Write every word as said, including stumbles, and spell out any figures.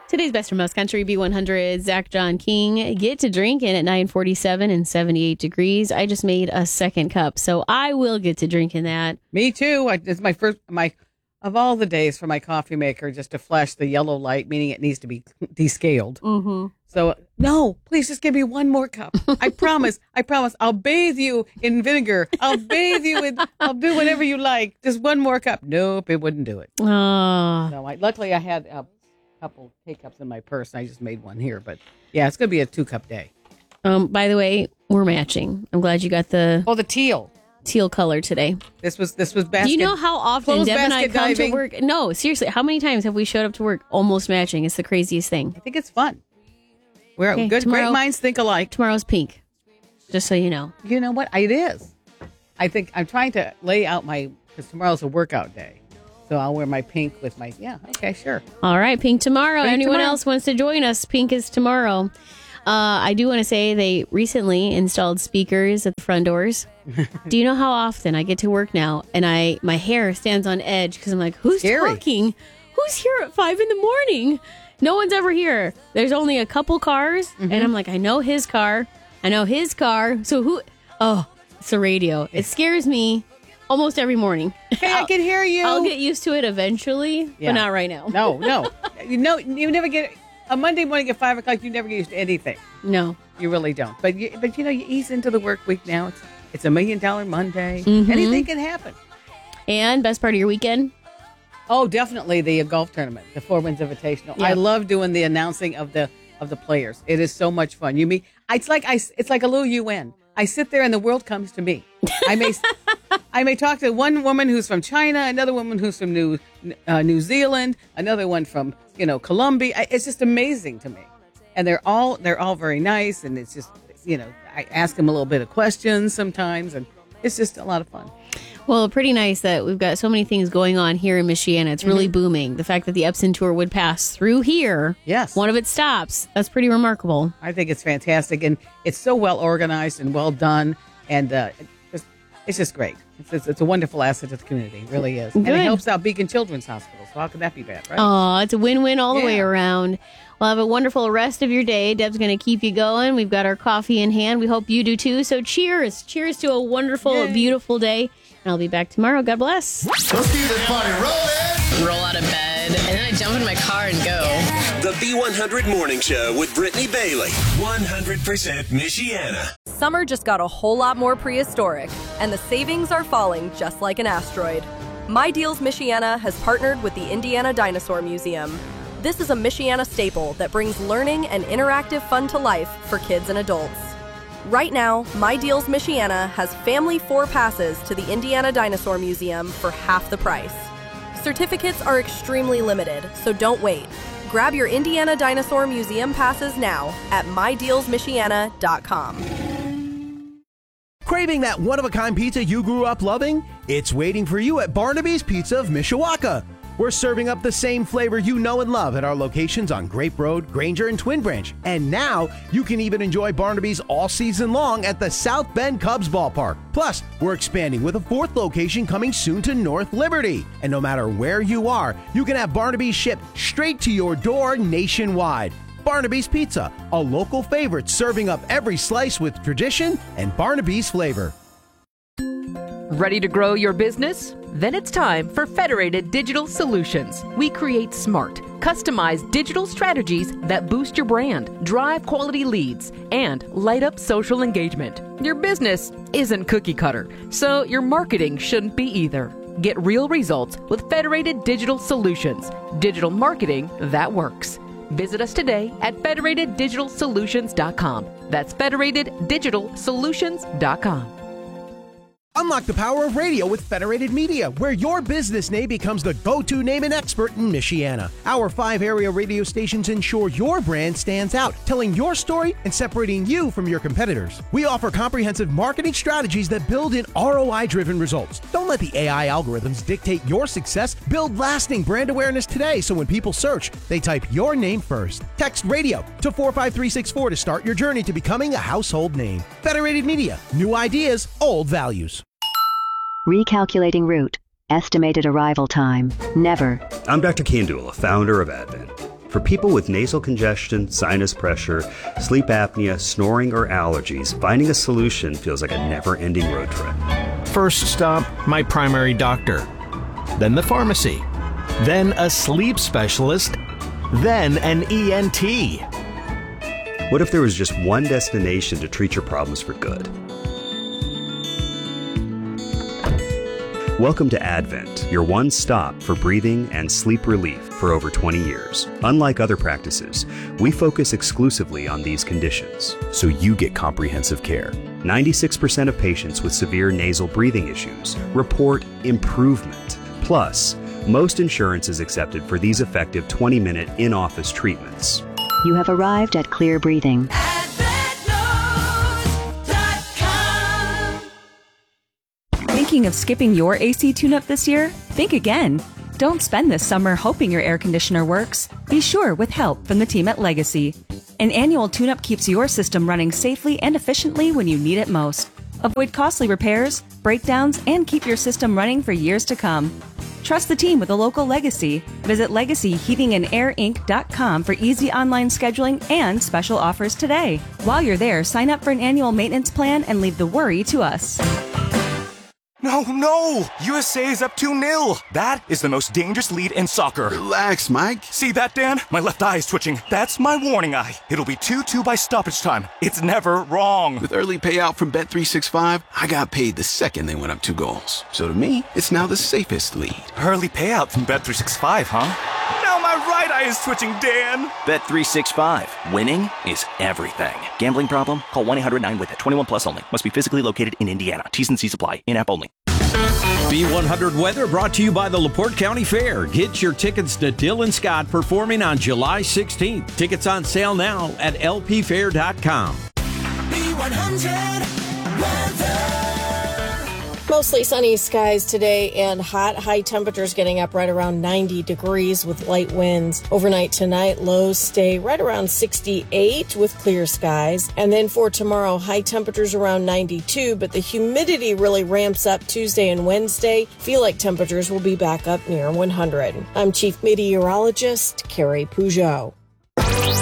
Today's Best from Most Country B one hundred, Zach John King. Get to drinking at nine forty-seven and seventy-eight degrees. I just made a second cup, so I will get to drinking that. Me too. I, it's my first, my of all the days for my coffee maker, just to flash the yellow light, meaning it needs to be descaled. Mm-hmm. So, no, please just give me one more cup. I promise. I promise. I'll bathe you in vinegar. I'll bathe you in, I'll do whatever you like. Just one more cup. Nope, it wouldn't do it. Oh. No, I, luckily I had a couple K-cups in my purse. I just made one here. But, yeah, it's going to be a two-cup day. Um. By the way, we're matching. I'm glad you got the Oh, the teal. teal color today. This was this was basket. Do you know how often clothes Deb and I basket come diving. to work? No, seriously, how many times have we showed up to work almost matching? It's the craziest thing. I think it's fun. We're Okay, good. tomorrow- Great minds think alike. Tomorrow's pink, just so you know. You know what? It is. I think I'm trying to lay out my, because tomorrow's a workout day. So I'll wear my pink with my, yeah, okay, sure. All right, pink tomorrow. Pink Anyone tomorrow. else wants to join us? Pink is tomorrow. Uh, I do want to say they recently installed speakers at the front doors. Do you know how often I get to work now and I my hair stands on edge because I'm like, who's Scary. talking? Who's here at five in the morning? No one's ever here. There's only a couple cars, Mm-hmm. and I'm like, I know his car. I know his car. So who? Oh, it's the radio. It scares me almost every morning. Hey, I can hear you. I'll get used to it eventually, Yeah. but not right now. No, no. You know, you never get, a Monday morning at five o'clock, you never get used to anything. No. You really don't. But, you, but you know, you ease into the work week now. It's, it's a million dollar Monday. Mhm. Anything can happen. And best part of your weekend? Oh, definitely the golf tournament, the Four Winds Invitational. Yeah. I love doing the announcing of the of the players. It is so much fun. You mean it's like I it's like a little U N. I sit there and the world comes to me. I may I may talk to one woman who's from China, another woman who's from New uh, New Zealand, another one from you know Colombia. I, it's just amazing to me, and they're all they're all very nice, and it's just you know I ask them a little bit of questions sometimes, and it's just a lot of fun. Well, pretty nice that we've got so many things going on here in Michiana. It's really booming. The fact that the Epson Tour would pass through here, Yes. one of its stops, that's pretty remarkable. I think it's fantastic, and it's so well organized and well done, and uh, it's, just, it's just great. It's, it's, it's a wonderful asset to the community, it really is. And Good. it helps out Beacon Children's Hospital, so how could that be bad, right? Oh, it's a win-win all the way Yeah. around. Well, have a wonderful rest of your day. Deb's going to keep you going. We've got our coffee in hand. We hope you do too. So cheers. Cheers to a wonderful, Yay. beautiful day. And I'll be back tomorrow. God bless. Let's keep this party rolling. Roll out of bed, and then I jump in my car and go. The B one hundred Morning Show with Brittany Bailey. one hundred percent Michiana. Summer just got a whole lot more prehistoric, and the savings are falling just like an asteroid. My Deals Michiana has partnered with the Indiana Dinosaur Museum. This is a Michiana staple that brings learning and interactive fun to life for kids and adults. Right now, My Deals Michiana has family four passes to the Indiana Dinosaur Museum for half the price. Certificates are extremely limited, so don't wait. Grab your Indiana Dinosaur Museum passes now at my deals michiana dot com. Craving that one-of-a-kind pizza you grew up loving? It's waiting for you at Barnaby's Pizza of Mishawaka. We're serving up the same flavor you know and love at our locations on Grape Road, Granger, and Twin Branch. And now, you can even enjoy Barnaby's all season long at the South Bend Cubs Ballpark. Plus, we're expanding with a fourth location coming soon to North Liberty. And no matter where you are, you can have Barnaby's shipped straight to your door nationwide. Barnaby's Pizza, a local favorite serving up every slice with tradition and Barnaby's flavor. Ready to grow your business? Then it's time for Federated Digital Solutions. We create smart, customized digital strategies that boost your brand, drive quality leads, and light up social engagement. Your business isn't cookie cutter, so your marketing shouldn't be either. Get real results with Federated Digital Solutions. Digital marketing that works. Visit us today at federated digital solutions dot com. That's federated digital solutions dot com. Unlock the power of radio with Federated Media, where your business name becomes the go-to name and expert in Michiana. Our five area radio stations ensure your brand stands out, telling your story and separating you from your competitors. We offer comprehensive marketing strategies that build in R O I-driven results. Don't let the A I algorithms dictate your success. Build lasting brand awareness today so when people search, they type your name first. Text radio to four five three six four to start your journey to becoming a household name. Federated Media, new ideas, old values. Recalculating route. Estimated arrival time. Never. I'm Doctor Kandula, founder of Advent. For people with nasal congestion, sinus pressure, sleep apnea, snoring, or allergies, finding a solution feels like a never-ending road trip. First stop, my primary doctor. Then the pharmacy. Then a sleep specialist. Then an E N T. What if there was just one destination to treat your problems for good? Welcome to Advent, your one stop for breathing and sleep relief for over twenty years. Unlike other practices, we focus exclusively on these conditions, so you get comprehensive care. ninety-six percent of patients with severe nasal breathing issues report improvement. Plus, most insurance is accepted for these effective twenty-minute in-office treatments. You have arrived at Clear Breathing. Thinking of skipping your A C tune-up this year? Think again. Don't spend this summer hoping your air conditioner works. Be sure with help from the team at Legacy. An annual tune-up keeps your system running safely and efficiently when you need it most. Avoid costly repairs, breakdowns, and keep your system running for years to come. Trust the team with a local Legacy. Visit legacy heating and air inc dot com for easy online scheduling and special offers today. While you're there, sign up for an annual maintenance plan and leave the worry to us. No, no! U S A is up two nil. That is the most dangerous lead in soccer. Relax, Mike. See that, Dan? My left eye is twitching. That's my warning eye. It'll be two two by stoppage time. It's never wrong. With early payout from Bet three sixty-five, I got paid the second they went up two goals. So to me, it's now the safest lead. Early payout from Bet three sixty-five, huh? Now my right eye is twitching, Dan. Bet three sixty-five. Winning is everything. Gambling problem? Call one eight hundred nine with it. twenty-one plus only. Must be physically located in Indiana. T's and C's apply. In-app only. B one hundred Weather brought to you by the LaPorte County Fair. Get your tickets to Dylan Scott performing on July sixteenth. Tickets on sale now at L P fair dot com. B one hundred Weather. Mostly sunny skies today and hot. High temperatures getting up right around ninety degrees with light winds. Overnight tonight, lows stay right around sixty-eight with clear skies. And then for tomorrow, high temperatures around ninety-two, but the humidity really ramps up Tuesday and Wednesday. Feel like temperatures will be back up near one hundred. I'm Chief Meteorologist Carrie Peugeot.